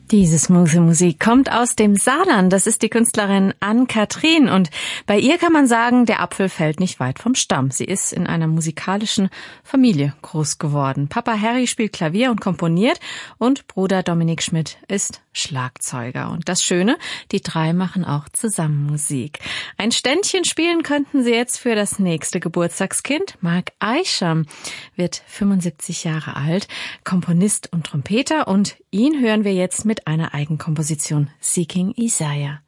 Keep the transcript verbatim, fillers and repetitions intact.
Diese smoothie Musik kommt aus dem Saarland. Das ist die Künstlerin Ann-Kathrin. Und bei ihr kann man sagen, der Apfel fällt nicht weit vom Stamm. Sie ist in einer musikalischen Familie groß geworden. Papa Harry spielt Klavier und komponiert und Bruder Dominik Schmidt ist Schlagzeuger. Und das Schöne, die drei machen auch zusammen Musik. Ein Ständchen spielen könnten sie jetzt für das nächste Geburtstagskind. Mark Eicher wird fünfundsiebzig Jahre alt, Komponist und Trompeter, und ihn hören wir jetzt mit einer Eigenkomposition, Seeking Isaiah.